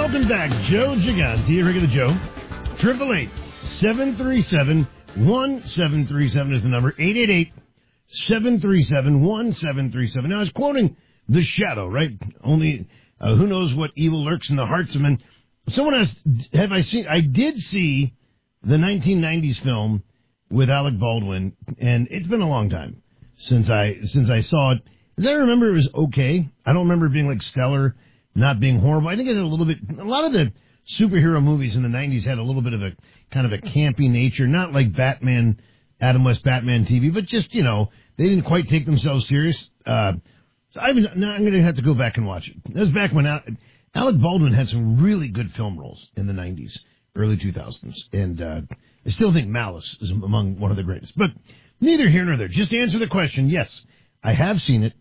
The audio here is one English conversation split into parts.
Welcome back, Joe Gigante, regular Joe. 888-737-1737 is the number. 888-737-1737. Now, I was quoting The Shadow, right? Only, who knows what evil lurks in the hearts of men. Someone asked, have I seen, I did see the 1990s film with Alec Baldwin, and it's been a long time since I saw it. As I remember, it was okay. I don't remember it being like stellar, not being horrible. I think it had a lot of the superhero movies in the 90s had a little bit of a kind of a campy nature, not like Batman, Adam West Batman TV, but just, they didn't quite take themselves serious. So I'm going to have to go back and watch it. That was back when Alec Baldwin had some really good film roles in the 90s, early 2000s, and I still think Malice is among one of the greatest. But neither here nor there. Just to answer the question, yes, I have seen it.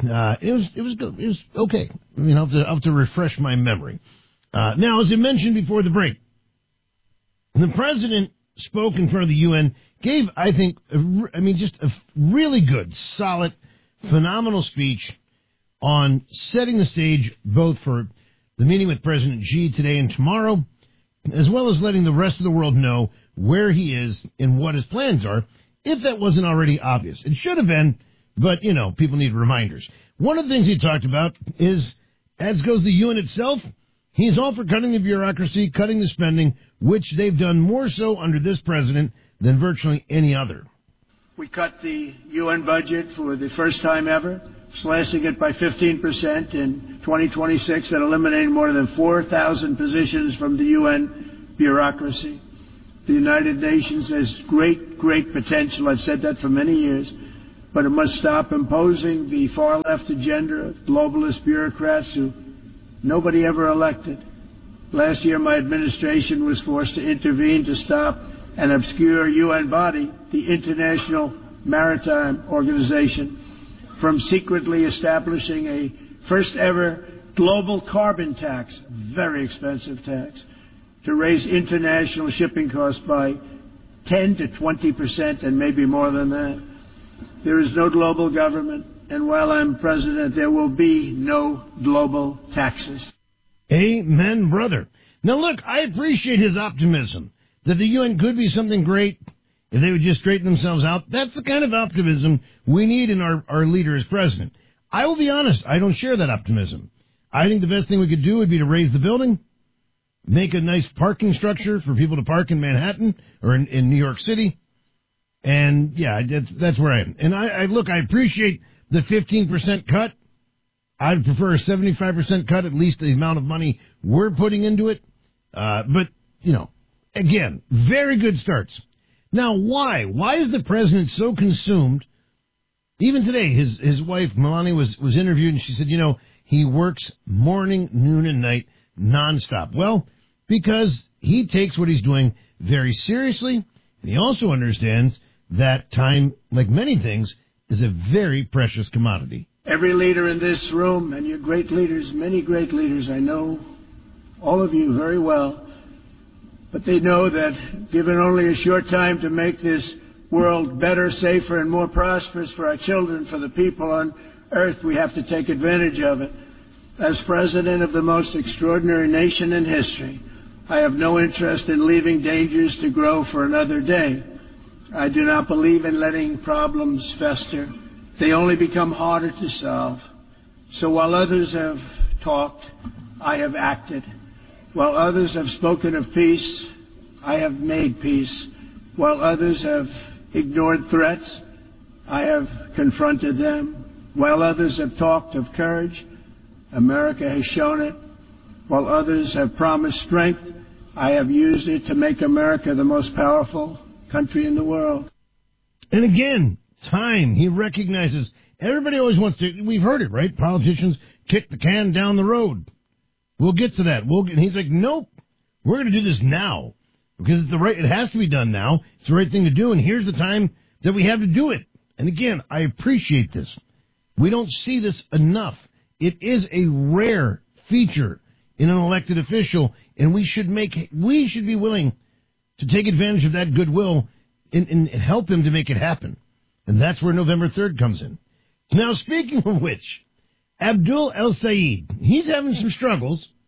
It was good. It was okay. I mean, I'll have to refresh my memory. Now, as I mentioned before the break, the president spoke in front of the UN, gave, I think, just a really good, solid, phenomenal speech on setting the stage both for the meeting with President Xi today and tomorrow, as well as letting the rest of the world know where he is and what his plans are, if that wasn't already obvious. It should have been, but, people need reminders. One of the things he talked about is, as goes the UN itself, he's all for cutting the bureaucracy, cutting the spending, which they've done more so under this president than virtually any other. We cut the UN budget for the first time ever, slashing it by 15% in 2026 and eliminating more than 4,000 positions from the UN bureaucracy. The United Nations has great potential. I've said that for many years. But it must stop imposing the far-left agenda of globalist bureaucrats who nobody ever elected. Last year, my administration was forced to intervene to stop an obscure UN body, the International Maritime Organization, from secretly establishing a first-ever global carbon tax, very expensive tax, to raise international shipping costs by 10 to 20% and maybe more than that. There is no global government, and while I'm president, there will be no global taxes. Amen, brother. Now, look, I appreciate his optimism that the UN could be something great if they would just straighten themselves out. That's the kind of optimism we need in our leader as president. I will be honest, I don't share that optimism. I think the best thing we could do would be to raise the building, make a nice parking structure for people to park in Manhattan or in New York City. And, yeah, that's where I am. And I appreciate the 15% cut. I'd prefer a 75% cut, at least the amount of money we're putting into it. But, again, very good starts. Now, why? Why is the president so consumed? Even today, his wife, Melania, was interviewed, and she said, he works morning, noon, and night nonstop. Well, because he takes what he's doing very seriously, and he also understands that time, like many things, is a very precious commodity. Every leader in this room, and you're great leaders, many great leaders, I know all of you very well, but they know that given only a short time to make this world better, safer, and more prosperous for our children, for the people on earth, we have to take advantage of it. As president of the most extraordinary nation in history, I have no interest in leaving dangers to grow for another day. I do not believe in letting problems fester. They only become harder to solve. So while others have talked, I have acted. While others have spoken of peace, I have made peace. While others have ignored threats, I have confronted them. While others have talked of courage, America has shown it. While others have promised strength, I have used it to make America the most powerful country in the world. And again, time. He recognizes everybody always wants to. We've heard it, right? Politicians kick the can down the road. We'll get to that. And he's like, nope, we're going to do this now because it's it has to be done now. It's the right thing to do. And here's the time that we have to do it. And again, I appreciate this. We don't see this enough. It is a rare feature in an elected official, and we should be willing to take advantage of that goodwill and help him to make it happen. And that's where November 3rd comes in. Now, speaking of which, Abdul El Sayed, he's having some struggles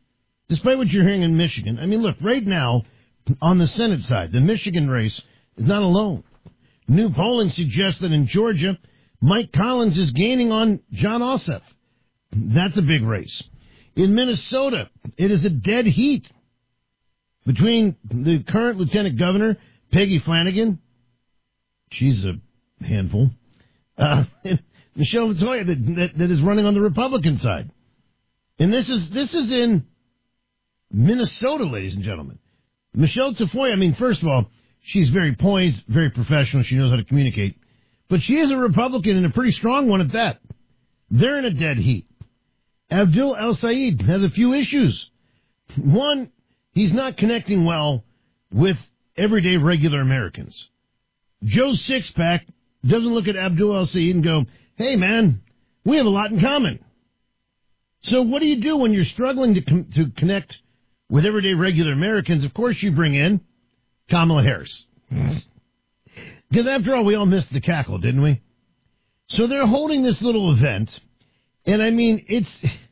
despite what you're hearing in Michigan, I mean, look, right now, on the Senate side, the Michigan race is not alone. New polling suggests that in Georgia, Mike Collins is gaining on John Ossoff. That's a big race. In Minnesota, it is a dead heat between the current lieutenant governor, Peggy Flanagan. She's a handful. And Michelle Latoya, that is running on the Republican side. And this is in Minnesota, ladies and gentlemen. Michelle Tafoya, I mean, first of all, she's very poised, very professional. She knows how to communicate. But she is a Republican and a pretty strong one at that. They're in a dead heat. Abdul El-Sayed has a few issues. One, he's not connecting well with everyday regular Americans. Joe Sixpack doesn't look at Abdul El-Sayed and go, hey, man, we have a lot in common. So what do you do when you're struggling to connect with everyday regular Americans? Of course, you bring in Kamala Harris. Because after all, we all missed the cackle, didn't we? So they're holding this little event. And I mean, it's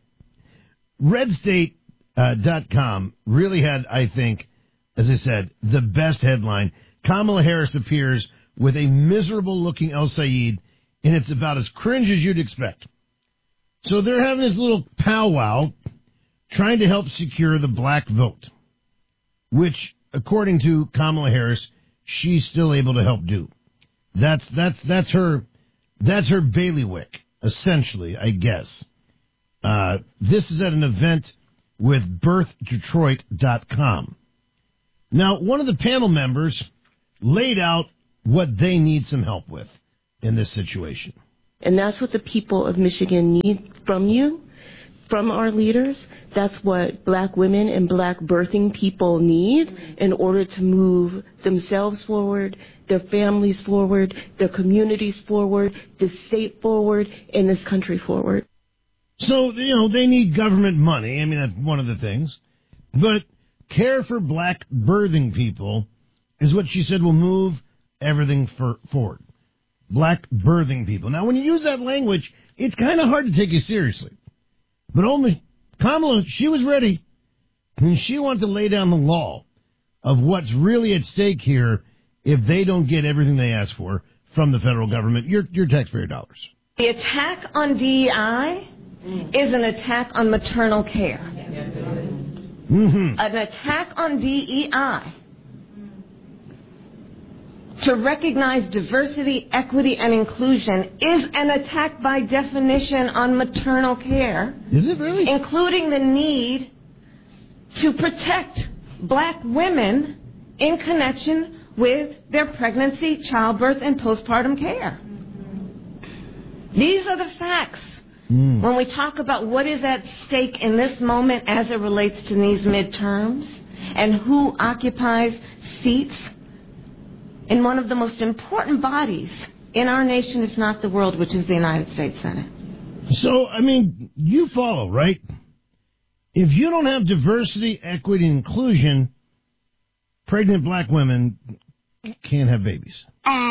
RedState.com really had, I think, as I said, the best headline. Kamala Harris appears with a miserable-looking El-Sayed, and it's about as cringe as you'd expect. So they're having this little powwow trying to help secure the black vote, which, according to Kamala Harris, she's still able to help do. That's her bailiwick, essentially, I guess. This is at an event with birthdetroit.com. Now, one of the panel members laid out what they need some help with in this situation. And that's what the people of Michigan need from you, from our leaders. That's what black women and black birthing people need in order to move themselves forward, their families forward, their communities forward, the state forward, and this country forward. So, they need government money. I mean, that's one of the things. But care for black birthing people is what she said will move everything forward. Black birthing people. Now, when you use that language, it's kind of hard to take you seriously. But Kamala, she was ready, and she wanted to lay down the law of what's really at stake here if they don't get everything they ask for from the federal government, your taxpayer dollars. The attack on DEI is an attack on maternal care. Mm-hmm. An attack on DEI to recognize diversity, equity, and inclusion is an attack by definition on maternal care. Is it really? Including the need to protect black women in connection with their pregnancy, childbirth, and postpartum care. These are the facts. When we talk about what is at stake in this moment as it relates to these midterms and who occupies seats in one of the most important bodies in our nation, if not the world, which is the United States Senate. So, I mean, you follow, right? If you don't have diversity, equity, and inclusion, pregnant black women can't have babies.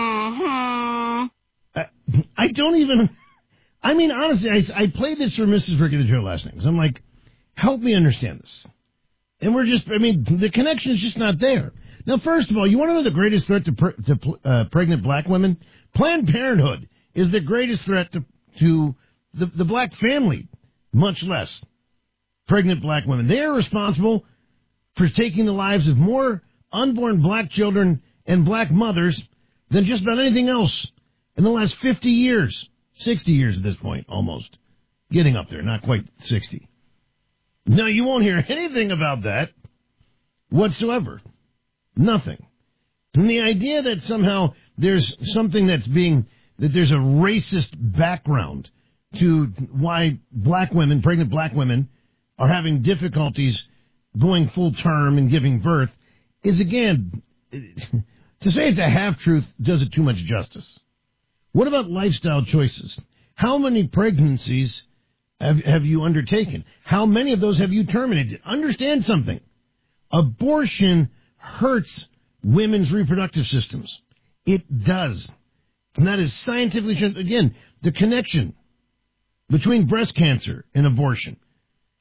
I don't even... I mean, honestly, I played this for Mrs. Ricky the Joe last night because I'm like, help me understand this. And the connection is just not there. Now, first of all, you want to know the greatest threat to pregnant black women? Planned Parenthood is the greatest threat to the black family, much less pregnant black women. They are responsible for taking the lives of more unborn black children and black mothers than just about anything else in the last 50 years. 60 years at this point, almost. Getting up there, not quite 60. No, you won't hear anything about that whatsoever. Nothing. And the idea that somehow there's something that there's a racist background to why black women, pregnant black women, are having difficulties going full term and giving birth is, again, to say it's a half-truth does it too much justice. What about lifestyle choices? How many pregnancies have you undertaken? How many of those have you terminated? Understand something. Abortion hurts women's reproductive systems. It does. And that is scientifically shown. Again, the connection between breast cancer and abortion.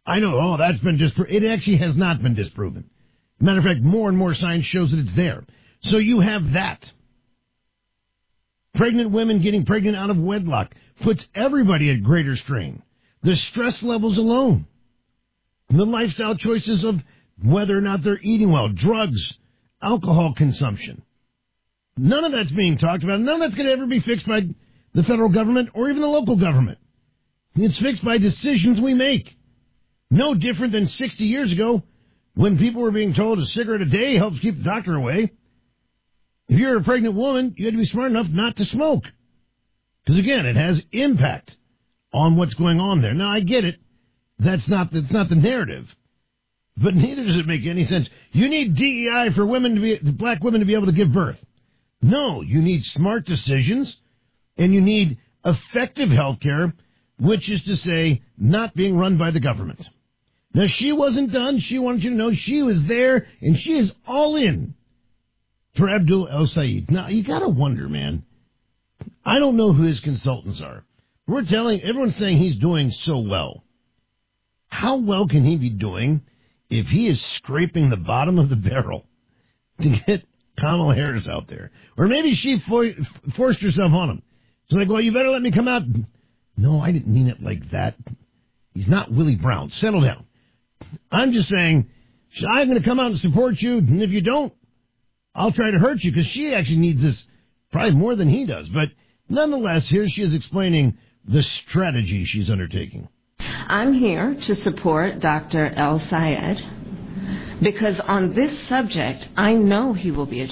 I know, that's been disproven. It actually has not been disproven. Matter of fact, more and more science shows that it's there. So you have that. Pregnant women getting pregnant out of wedlock puts everybody at greater strain. The stress levels alone. The lifestyle choices of whether or not they're eating well, drugs, alcohol consumption. None of that's being talked about. None of that's going to ever be fixed by the federal government or even the local government. It's fixed by decisions we make. No different than 60 years ago when people were being told a cigarette a day helps keep the doctor away. If you're a pregnant woman, you had to be smart enough not to smoke. Because, again, it has impact on what's going on there. Now, I get it. That's not the narrative. But neither does it make any sense. You need DEI for black women to be able to give birth. No, you need smart decisions, and you need effective health care, which is to say, not being run by the government. Now, she wasn't done. She wanted you to know she was there, and she is all in for Abdul El-Sayed. Now, you got to wonder, man. I don't know who his consultants are. Everyone's saying he's doing so well. How well can he be doing if he is scraping the bottom of the barrel to get Kamala Harris out there? Or maybe she forced herself on him. She's like, well, you better let me come out. No, I didn't mean it like that. He's not Willie Brown. Settle down. I'm just saying, I'm going to come out and support you, and if you don't, I'll try to hurt you, because she actually needs this probably more than he does. But nonetheless, here she is explaining the strategy she's undertaking. I'm here to support Dr. El-Sayed because on this subject, I know he will be a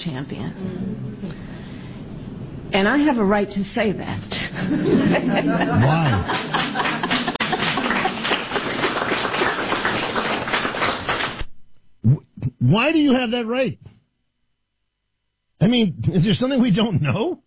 champion. And I have a right to say that. Why? Why do you have that right? I mean, is there something we don't know?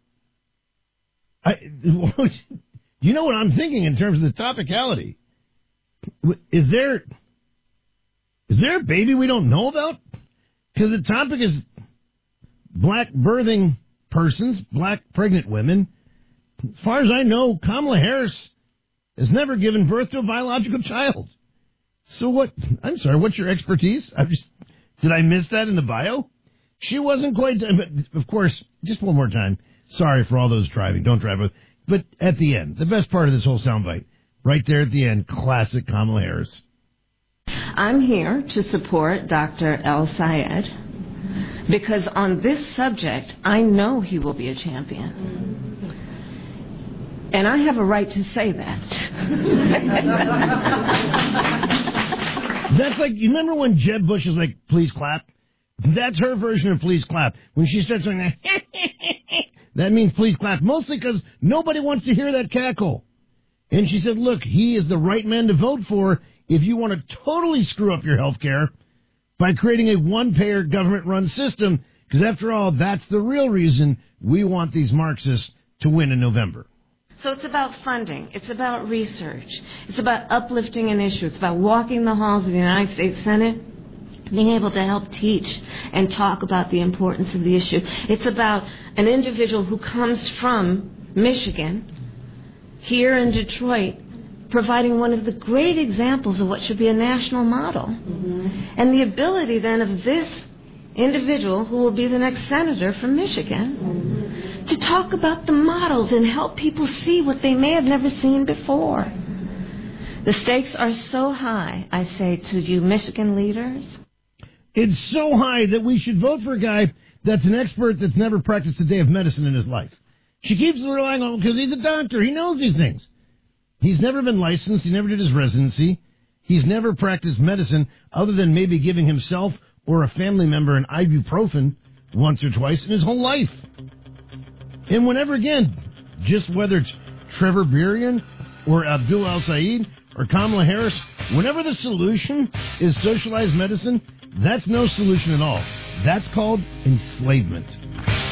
You know what I'm thinking in terms of the topicality. Is there a baby we don't know about? Because the topic is black birthing persons, black pregnant women. As far as I know, Kamala Harris has never given birth to a biological child. So what? I'm sorry, what's your expertise? Did I miss that in the bio? She wasn't quite done, but of course, just one more time. Sorry for all those driving. Don't drive with. But at the end, the best part of this whole soundbite, right there at the end, classic Kamala Harris. I'm here to support Dr. El-Sayed because on this subject, I know he will be a champion. And I have a right to say that. That's like, you remember when Jeb Bush is like, please clap? That's her version of please clap. When she starts doing that, that means please clap. Mostly because nobody wants to hear that cackle. And she said, look, he is the right man to vote for if you want to totally screw up your health care by creating a one-payer government-run system. Because after all, that's the real reason we want these Marxists to win in November. So it's about funding. It's about research. It's about uplifting an issue. It's about walking the halls of the United States Senate, being able to help teach and talk about the importance of the issue. It's about an individual who comes from Michigan, here in Detroit, providing one of the great examples of what should be a national model. Mm-hmm. And the ability then of this individual, who will be the next senator from Michigan, to talk about the models and help people see what they may have never seen before. The stakes are so high, I say to you, Michigan leaders. It's so high that we should vote for a guy that's an expert that's never practiced a day of medicine in his life. She keeps relying on him because he's a doctor. He knows these things. He's never been licensed. He never did his residency. He's never practiced medicine other than maybe giving himself or a family member an ibuprofen once or twice in his whole life. And whenever again, just whether it's Trevor Burien or Abdul El-Sayed or Kamala Harris, whenever the solution is socialized medicine, that's no solution at all. That's called enslavement.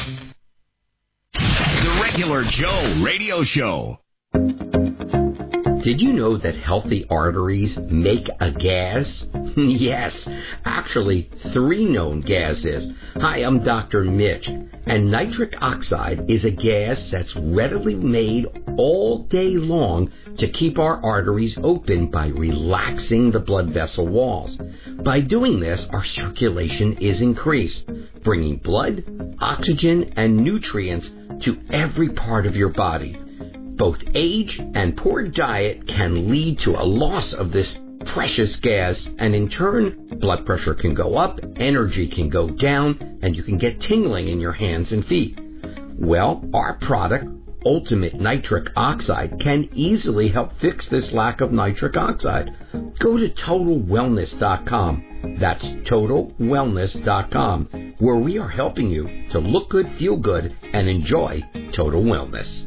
The Regular Joe Radio Show. Did you know that healthy arteries make a gas? Yes, actually 3 known gases. Hi, I'm Dr. Mitch, and nitric oxide is a gas that's readily made all day long to keep our arteries open by relaxing the blood vessel walls. By doing this, our circulation is increased, bringing blood, oxygen, and nutrients to every part of your body. Both age and poor diet can lead to a loss of this precious gas, and in turn, blood pressure can go up, energy can go down, and you can get tingling in your hands and feet. Well, our product, Ultimate Nitric Oxide, can easily help fix this lack of nitric oxide. Go to TotalWellness.com. That's TotalWellness.com, where we are helping you to look good, feel good, and enjoy total wellness.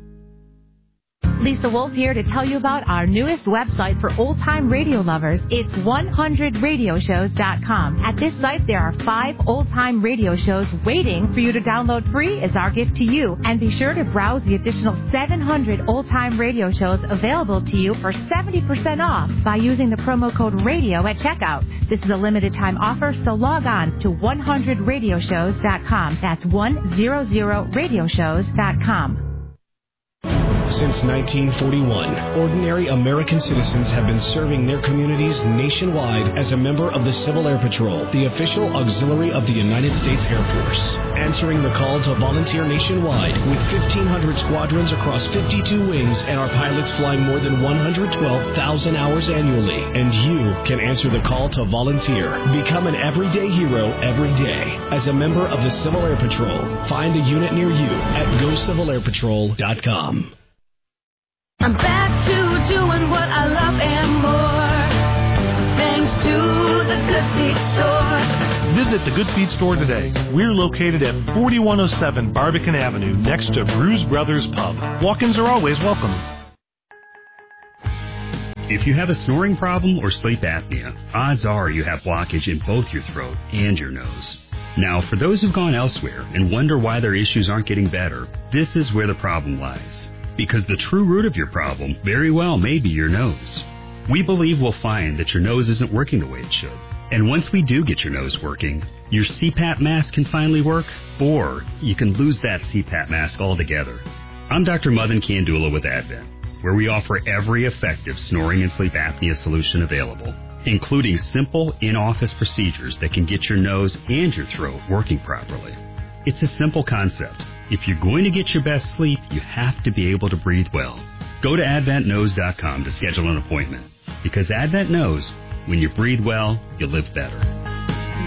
Lisa Wolf here to tell you about our newest website for old-time radio lovers. It's 100radioshows.com. At this site, there are 5 old-time radio shows waiting for you to download free as our gift to you. And be sure to browse the additional 700 old-time radio shows available to you for 70% off by using the promo code RADIO at checkout. This is a limited-time offer, so log on to 100radioshows.com. That's 100radioshows.com. Since 1941, ordinary American citizens have been serving their communities nationwide as a member of the Civil Air Patrol, the official auxiliary of the United States Air Force. Answering the call to volunteer nationwide with 1,500 squadrons across 52 wings and our pilots flying more than 112,000 hours annually. And you can answer the call to volunteer. Become an everyday hero every day as a member of the Civil Air Patrol. Find a unit near you at GoCivilAirPatrol.com. I'm back to doing what I love and more, thanks to the Good Feet Store. Visit the Good Feet Store today. We're located at 4107 Barbican Avenue, next to Bruise Brothers Pub. Walk-ins are always welcome. If you have a snoring problem or sleep apnea, odds are you have blockage in both your throat and your nose. Now, for those who've gone elsewhere and wonder why their issues aren't getting better, this is where the problem lies. Because the true root of your problem very well may be your nose. We believe we'll find that your nose isn't working the way it should. And once we do get your nose working, your CPAP mask can finally work, or you can lose that CPAP mask altogether. I'm Dr. Madan Kandula with Advent, where we offer every effective snoring and sleep apnea solution available, including simple in-office procedures that can get your nose and your throat working properly. It's a simple concept. If you're going to get your best sleep, you have to be able to breathe well. Go to AdventKnows.com to schedule an appointment, because Advent knows when you breathe well, you live better.